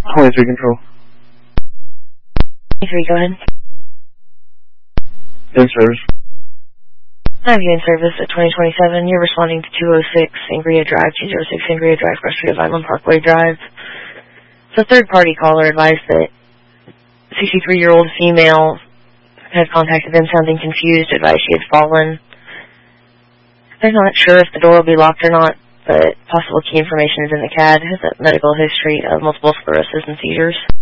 23 control. 23, go ahead. In service. I have you in service at 2027. You're responding to 206 Sangria Drive, 206 Sangria Drive, West Street of Island Parkway Drive. So third-party caller advised that 63-year-old female had contacted them sounding confused, advised she had fallen. They're not sure if the door will be locked or not, but possible key information is in the CAD. Has a medical history of multiple sclerosis and seizures.